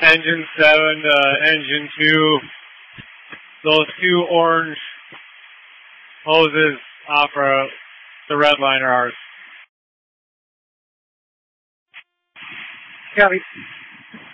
Engine 7 to engine 2. Those two orange hoses off the red line are ours. Copy.